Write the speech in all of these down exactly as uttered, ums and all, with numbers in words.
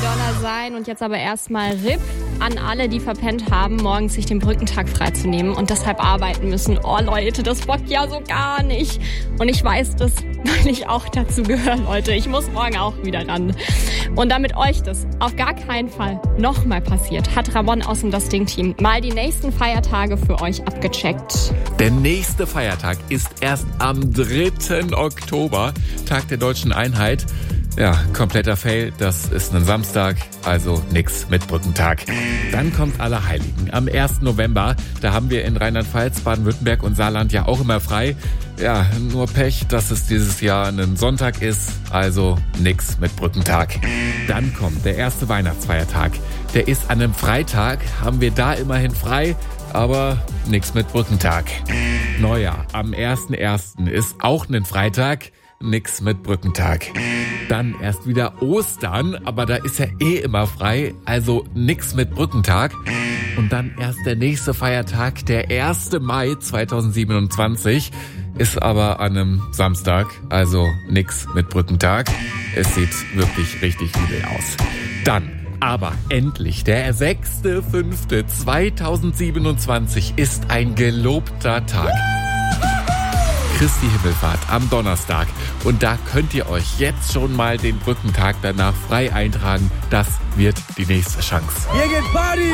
Donner sein. Und jetzt aber erstmal R I P an alle, die verpennt haben, morgens sich den Brückentag freizunehmen und deshalb arbeiten müssen. Oh Leute, das bockt ja so gar nicht. Und ich weiß das, weil ich auch dazu gehöre, Leute. Ich muss morgen auch wieder ran. Und damit euch das auf gar keinen Fall nochmal passiert, hat Ramon aus dem Das Ding-Team mal die nächsten Feiertage für euch abgecheckt. Der nächste Feiertag ist erst am dritten Oktober, Tag der Deutschen Einheit. Ja, kompletter Fail, das ist ein Samstag, also nix mit Brückentag. Dann kommt Allerheiligen am ersten November. Da haben wir in Rheinland-Pfalz, Baden-Württemberg und Saarland ja auch immer frei. Ja, nur Pech, dass es dieses Jahr ein Sonntag ist, also nix mit Brückentag. Dann kommt der erste Weihnachtsfeiertag. Der ist an einem Freitag, haben wir da immerhin frei, aber nix mit Brückentag. Neujahr am ersten ersten ist auch ein Freitag. Nix mit Brückentag. Dann erst wieder Ostern, aber da ist ja eh immer frei, also nix mit Brückentag. Und dann erst der nächste Feiertag, der erste Mai zweitausendsiebenundzwanzig, ist aber an einem Samstag, also nix mit Brückentag. Es sieht wirklich richtig übel aus. Dann aber endlich, der sechster fünfter zweitausendsiebenundzwanzig ist ein gelobter Tag. Christi Himmelfahrt am Donnerstag. Und da könnt ihr euch jetzt schon mal den Brückentag danach frei eintragen. Das wird die nächste Chance. Hier geht Party!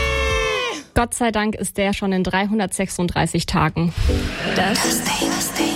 Gott sei Dank ist der schon in dreihundertsechsunddreißig Tagen. Das Ding.